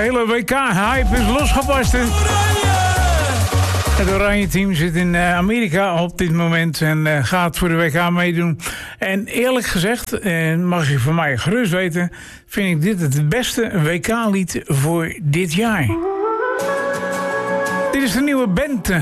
hele WK-hype is losgepast. Het Oranje team zit in Amerika op dit moment en gaat voor de WK meedoen. En eerlijk gezegd, mag je van mij gerust weten, vind ik dit het beste WK-lied voor dit jaar. Dit is de nieuwe band